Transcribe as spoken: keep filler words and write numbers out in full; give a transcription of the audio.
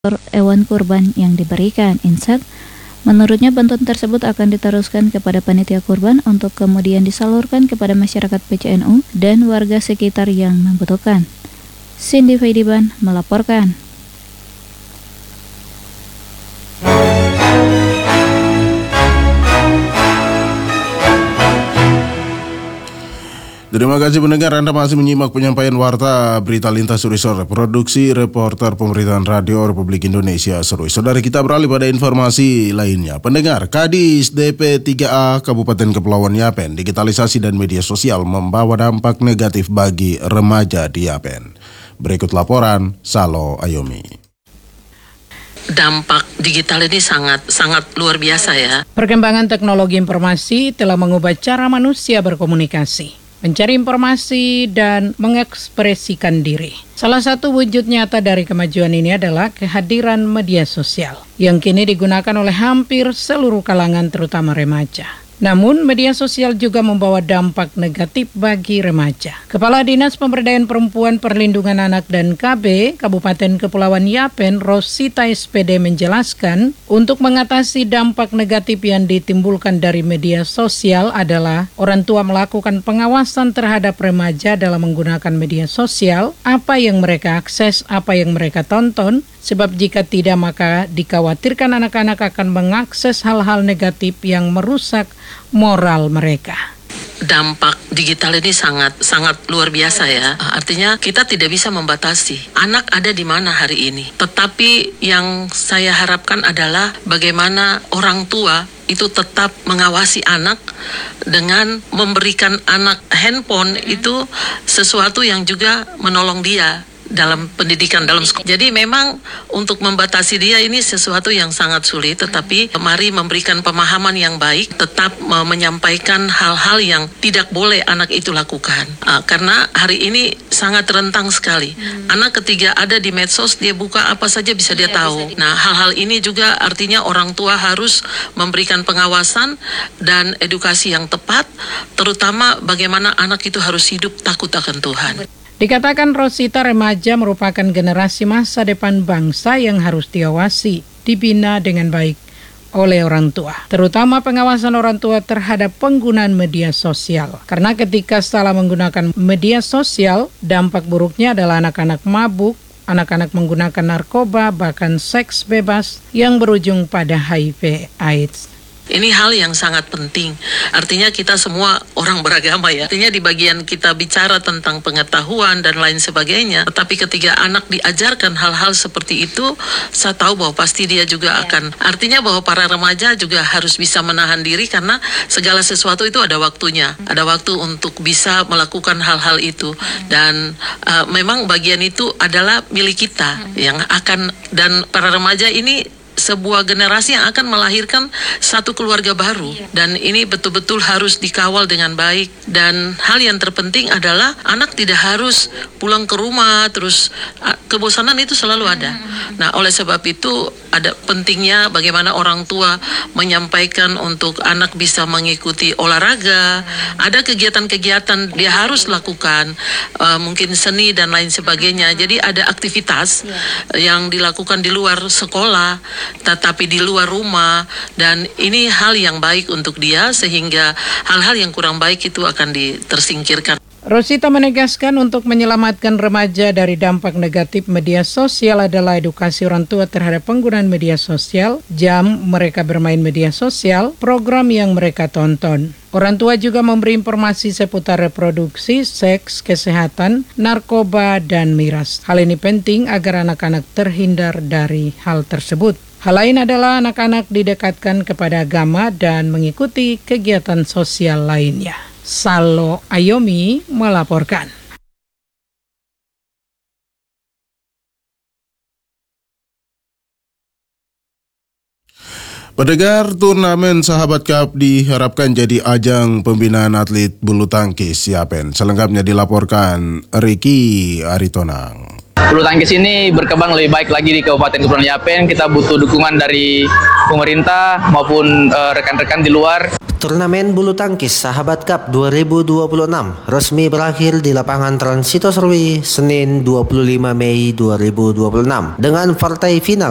hewan kurban yang diberikan. Insert, menurutnya bantuan tersebut akan diteruskan kepada panitia kurban untuk kemudian disalurkan kepada masyarakat P C N U dan warga sekitar yang membutuhkan. Cindy Faidiban melaporkan. Terima kasih pendengar, Anda masih menyimak penyampaian warta berita lintas sore sore produksi reporter pemerintahan Radio Republik Indonesia Serui. Saudara, kita beralih pada informasi lainnya. Pendengar, Kadis D P tiga A Kabupaten Kepulauan Yapen, digitalisasi dan media sosial membawa dampak negatif bagi remaja di Yapen. Berikut laporan Salo Ayomi. Dampak digital ini sangat sangat luar biasa ya. Perkembangan teknologi informasi telah mengubah cara manusia berkomunikasi, mencari informasi, dan mengekspresikan diri. Salah satu wujud nyata dari kemajuan ini adalah kehadiran media sosial yang kini digunakan oleh hampir seluruh kalangan, terutama remaja. Namun, media sosial juga membawa dampak negatif bagi remaja. Kepala Dinas Pemberdayaan Perempuan, Perlindungan Anak dan K B Kabupaten Kepulauan Yapen, Rosita S P D, menjelaskan, untuk mengatasi dampak negatif yang ditimbulkan dari media sosial adalah orang tua melakukan pengawasan terhadap remaja dalam menggunakan media sosial, apa yang mereka akses, apa yang mereka tonton, sebab jika tidak maka dikhawatirkan anak-anak akan mengakses hal-hal negatif yang merusak moral mereka. Dampak digital ini sangat sangat luar biasa ya. Artinya kita tidak bisa membatasi anak ada di mana hari ini. Tetapi yang saya harapkan adalah bagaimana orang tua itu tetap mengawasi anak dengan memberikan anak handphone itu sesuatu yang juga menolong dia dalam pendidikan, dalam sekolah. Jadi memang untuk membatasi dia ini sesuatu yang sangat sulit, tetapi mari memberikan pemahaman yang baik, tetap uh, menyampaikan hal-hal yang tidak boleh anak itu lakukan. Uh, karena hari ini sangat rentang sekali. Hmm. Anak ketika ada di medsos, dia buka apa saja bisa dia ya, tahu. Bisa. Nah, hal-hal ini juga artinya orang tua harus memberikan pengawasan dan edukasi yang tepat, terutama bagaimana anak itu harus hidup takut akan Tuhan. Dikatakan Rosita, remaja merupakan generasi masa depan bangsa yang harus diawasi, dibina dengan baik oleh orang tua. Terutama pengawasan orang tua terhadap penggunaan media sosial. Karena ketika salah menggunakan media sosial, dampak buruknya adalah anak-anak mabuk, anak-anak menggunakan narkoba, bahkan seks bebas yang berujung pada H I V AIDS. Ini hal yang sangat penting. Artinya kita semua orang beragama ya. Artinya di bagian kita bicara tentang pengetahuan dan lain sebagainya. Tetapi ketika anak diajarkan hal-hal seperti itu, saya tahu bahwa pasti dia juga ya. akan. Artinya bahwa para remaja juga harus bisa menahan diri karena segala sesuatu itu ada waktunya. Hmm. Ada waktu untuk bisa melakukan hal-hal itu. Hmm. Dan uh, memang bagian itu adalah milik kita hmm. yang akan, dan para remaja ini sebuah generasi yang akan melahirkan satu keluarga baru, dan ini betul-betul harus dikawal dengan baik. Dan hal yang terpenting adalah anak tidak harus pulang ke rumah terus, kebosanan itu selalu ada. Nah, oleh sebab itu ada pentingnya bagaimana orang tua menyampaikan untuk anak bisa mengikuti olahraga, ada kegiatan-kegiatan dia harus lakukan, uh, mungkin seni dan lain sebagainya. Jadi ada aktivitas yang dilakukan di luar sekolah tetapi di luar rumah, dan ini hal yang baik untuk dia sehingga hal-hal yang kurang baik itu akan ditersingkirkan. Rosita menegaskan untuk menyelamatkan remaja dari dampak negatif media sosial adalah edukasi orang tua terhadap penggunaan media sosial, jam mereka bermain media sosial, program yang mereka tonton. Orang tua juga memberi informasi seputar reproduksi, seks, kesehatan, narkoba, dan miras. Hal ini penting agar anak-anak terhindar dari hal tersebut. Hal lain adalah anak-anak didekatkan kepada agama dan mengikuti kegiatan sosial lainnya. Salo Ayomi melaporkan. Pendengar, turnamen Sahabat Cup diharapkan jadi ajang pembinaan atlet bulu tangkis Yapen. Selengkapnya dilaporkan Ricky Aritonang. Bulu tangkis ini berkembang lebih baik lagi di Kabupaten Kepulauan Yapen. Kita butuh dukungan dari pemerintah maupun uh, rekan-rekan di luar. Turnamen bulu tangkis Sahabat Cup dua ribu dua puluh enam resmi berakhir di lapangan Transito Serui Senin dua puluh lima Mei dua ribu dua puluh enam dengan partai final